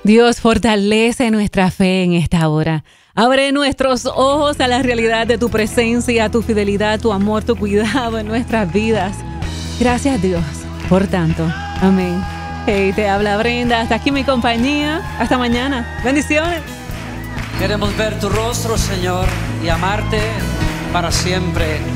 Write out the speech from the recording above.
Dios, fortalece nuestra fe en esta hora. Abre nuestros ojos a la realidad de tu presencia, tu fidelidad, tu amor, tu cuidado en nuestras vidas. Gracias, Dios, por tanto. Amén. Hey, te habla Brenda. Hasta aquí mi compañía. Hasta mañana. Bendiciones. Queremos ver tu rostro, Señor, y amarte para siempre.